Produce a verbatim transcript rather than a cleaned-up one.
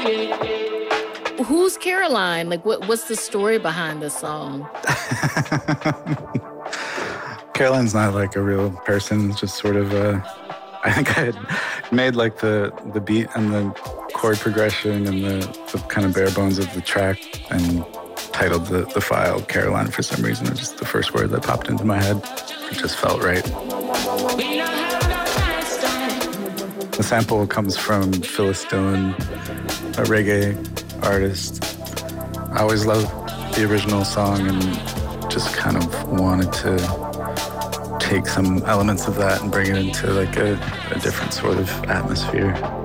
Who's Caroline? Like, what? What's the story behind this song? Caroline's not like a real person. It's just sort of a... I think I had made like the, the beat and the chord progression and the, the kind of bare bones of the track and titled the, the file Caroline for some reason. It was just the first word that popped into my head. It just felt right. The sample comes from Phyllis Dillon, a reggae artist. I always loved the original song and just kind of wanted to take some elements of that and bring it into like a, a different sort of atmosphere.